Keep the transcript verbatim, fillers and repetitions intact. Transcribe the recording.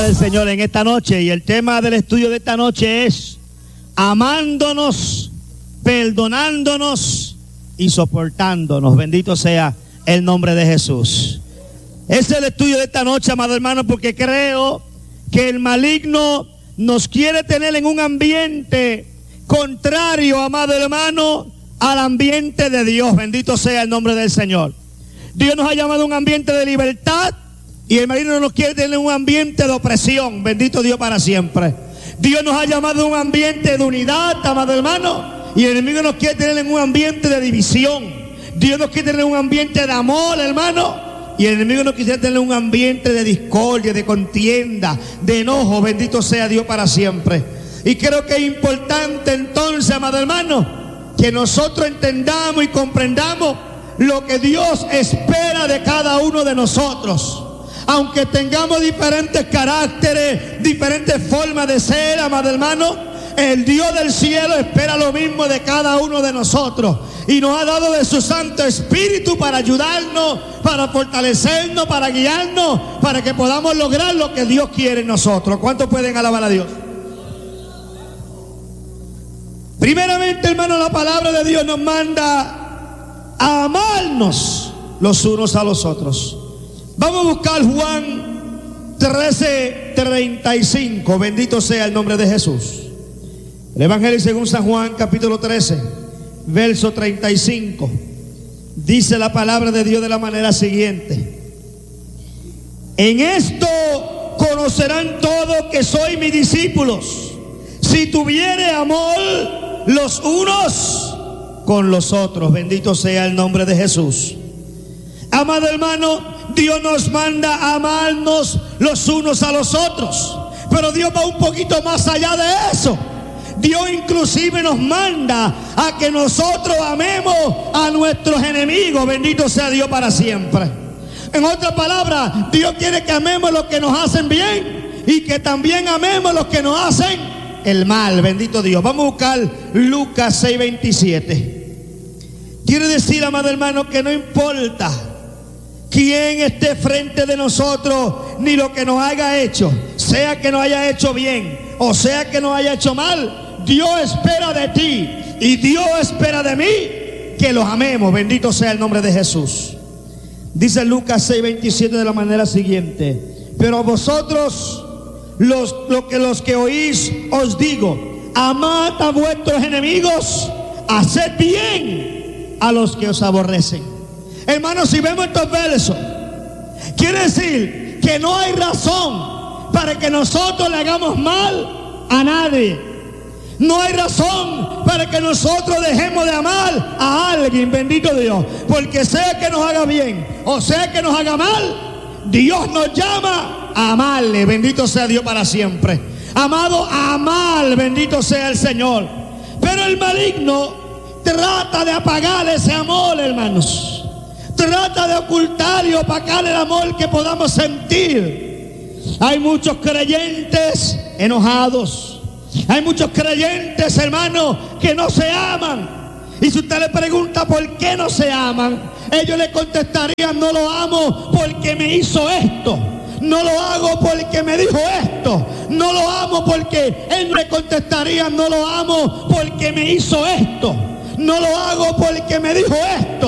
del Señor en esta noche, y el tema del estudio de esta noche es amándonos, perdonándonos y soportándonos. Bendito sea el nombre de Jesús. Ese es el estudio de esta noche, amado hermano, porque creo que el maligno nos quiere tener en un ambiente contrario, amado hermano, al ambiente de Dios. Bendito sea el nombre del Señor. Dios nos ha llamado a un ambiente de libertad y el maligno nos quiere tener en un ambiente de opresión. Bendito Dios para siempre. Dios nos ha llamado a un ambiente de unidad, amado hermano, y el enemigo nos quiere tener en un ambiente de división. Dios nos quiere tener en un ambiente de amor, hermano, y el enemigo nos quiere tener en un ambiente de discordia, de contienda, de enojo. Bendito sea Dios para siempre. Y creo que es importante entonces, amado hermano, que nosotros entendamos y comprendamos lo que Dios espera de cada uno de nosotros. Aunque tengamos diferentes caracteres, diferentes formas de ser, amado hermano, el Dios del cielo espera lo mismo de cada uno de nosotros. Y nos ha dado de su Santo Espíritu para ayudarnos, para fortalecernos, para guiarnos, para que podamos lograr lo que Dios quiere en nosotros. ¿Cuántos pueden alabar a Dios? Primeramente, hermano, la palabra de Dios nos manda a amarnos los unos a los otros. Vamos a buscar Juan trece, treinta y cinco. Bendito sea el nombre de Jesús. El Evangelio según San Juan, capítulo trece, verso treinta y cinco. Dice la palabra de Dios de la manera siguiente: en esto conocerán todos que sois mis discípulos, si tuviere amor los unos con los otros. Bendito sea el nombre de Jesús. Amado hermano, Dios nos manda a amarnos los unos a los otros, pero Dios va un poquito más allá de eso. Dios inclusive nos manda a que nosotros amemos a nuestros enemigos. Bendito sea Dios para siempre. En otras palabras, Dios quiere que amemos los que nos hacen bien y que también amemos los que nos hacen el mal. Bendito Dios. Vamos a buscar Lucas seis, veintisiete. Quiere decir, amado hermano, que no importa quién esté frente de nosotros, ni lo que nos haya hecho, sea que nos haya hecho bien o sea que nos haya hecho mal, Dios espera de ti y Dios espera de mí que los amemos. Bendito sea el nombre de Jesús. Dice Lucas seis, veintisiete de la manera siguiente: pero a vosotros los, lo que, los que oís os digo, amad a vuestros enemigos, haced bien a los que os aborrecen. Hermanos, si vemos estos versos, quiere decir que no hay razón para que nosotros le hagamos mal a nadie. No hay razón para que nosotros dejemos de amar a alguien. Bendito Dios. Porque sea que nos haga bien o sea que nos haga mal, Dios nos llama a amarle. Bendito sea Dios para siempre. Amado, a amar. Bendito sea el Señor. Pero el maligno trata de apagar ese amor, hermanos. Trata de ocultar y opacar el amor que podamos sentir. Hay muchos creyentes enojados. Hay muchos creyentes, hermanos, que no se aman. Y si usted le pregunta por qué no se aman, ellos le contestarían: no lo amo porque me hizo esto. No lo hago porque me dijo esto. No lo amo porque... Él le contestaría: no lo amo porque me hizo esto. No lo hago porque me dijo esto.